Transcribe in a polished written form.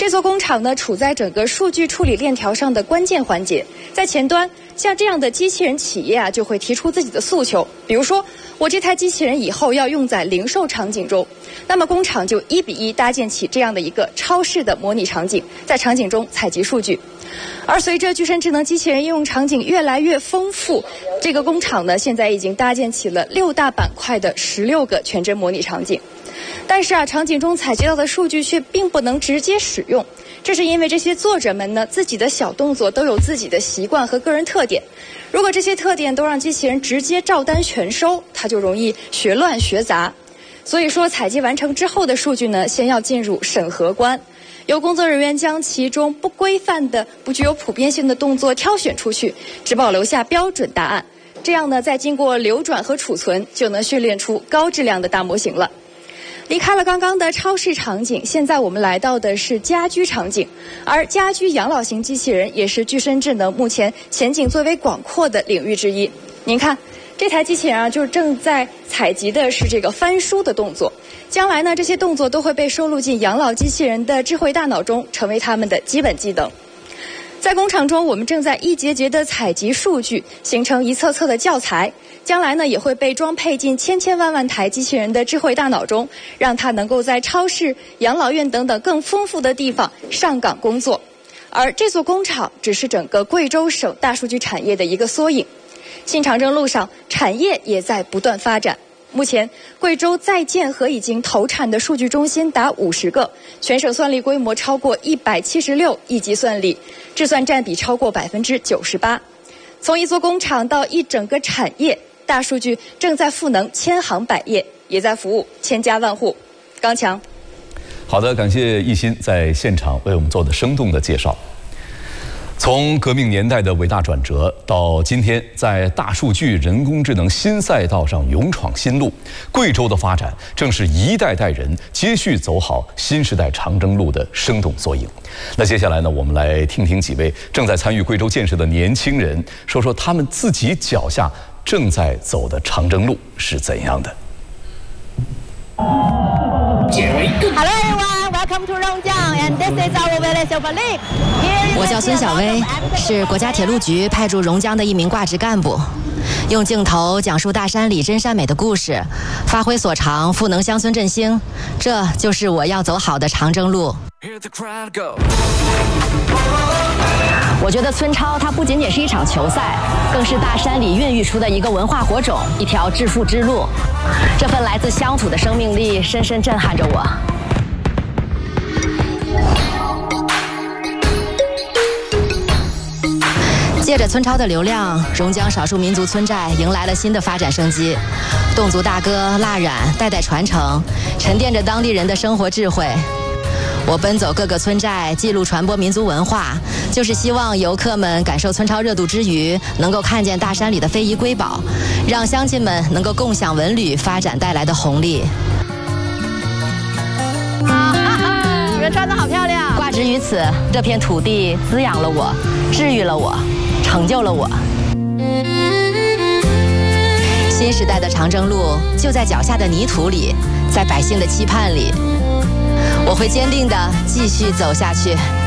这座工厂呢，处在整个数据处理链条上的关键环节。在前端，像这样的机器人企业就会提出自己的诉求，比如说，我这台机器人以后要用在零售场景中，那么工厂就1比1搭建起这样的一个超市的模拟场景，在场景中采集数据。而随着具身智能机器人应用场景越来越丰富，这个工厂呢，现在已经搭建起了6大板块的16个全真模拟场景。但是场景中采集到的数据却并不能直接使用，这是因为这些作者们呢，自己的小动作都有自己的习惯和个人特点。如果这些特点都让机器人直接照单全收，它就容易学乱学杂。所以说，采集完成之后的数据呢，先要进入审核关，由工作人员将其中不规范的、不具有普遍性的动作挑选出去，只保留下标准答案。这样呢，再经过流转和储存，就能训练出高质量的大模型了。离开了刚刚的超市场景，现在我们来到的是家居场景，而家居养老型机器人也是具身智能目前前景最为广阔的领域之一。您看，这台机器人就是正在采集的是这个翻书的动作，将来呢，这些动作都会被收录进养老机器人的智慧大脑中，成为他们的基本技能。在工厂中，我们正在一节节的采集数据，形成一册册的教材。将来呢，也会被装配进千千万万台机器人的智慧大脑中，让它能够在超市、养老院等等更丰富的地方上岗工作。而这座工厂只是整个贵州省大数据产业的一个缩影。新长征路上，产业也在不断发展。目前，贵州在建和已经投产的数据中心达50个，全省算力规模超过176亿级算力，智算占比超过98%。从一座工厂到一整个产业，大数据正在赋能千行百业，也在服务千家万户。刚强， 好的，感谢一心在现场为我们做的生动的介绍。从革命年代的伟大转折到今天在大数据、人工智能新赛道上勇闯新路，贵州的发展正是一代代人接续走好新时代长征路的生动缩影。那接下来呢，我们来听听几位正在参与贵州建设的年轻人，说说他们自己脚下正在走的长征路是怎样的。 Hello everyone, welcome to Rongjiang, and this is our village of Lip. 我叫孙小薇，是国家铁路局派驻榕江的一名挂职干部，用镜头讲述大山里真善美的故事，发挥所长，赋能乡村振兴，这就是我要走好的长征路。 我觉得村超它不仅仅是一场球赛，更是大山里孕育出的一个文化火种，一条致富之路。这份来自乡土的生命力深深震撼着我。 借着村超的流量，榕江少数民族村寨迎来了新的发展生机。侗族大歌、蜡染代代传承，沉淀着当地人的生活智慧。我奔走各个村寨，记录传播民族文化，就是希望游客们感受村超热度之余，能够看见大山里的非遗瑰宝，让乡亲们能够共享文旅发展带来的红利。 你们穿得好漂亮！ 挂职于此，这片土地滋养了我，治愈了我，成就了我。新时代的长征路就在脚下的泥土里，在百姓的期盼里。我会坚定地继续走下去。